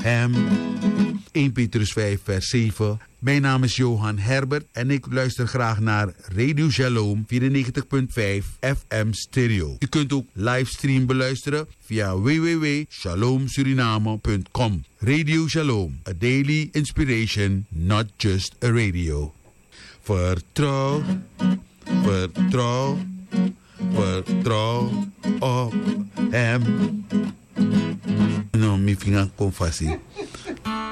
hem. 1 Petrus 5 vers 7. Mijn naam is Johan Herbert en ik luister graag naar Radio Shalom 94.5 FM stereo. U kunt ook livestream beluisteren via www.shalomsuriname.com. Radio Shalom, a daily inspiration, not just a radio. Vertrouw, vertrouw, vertrouw op hem. Nou, mijn vinger komt vast.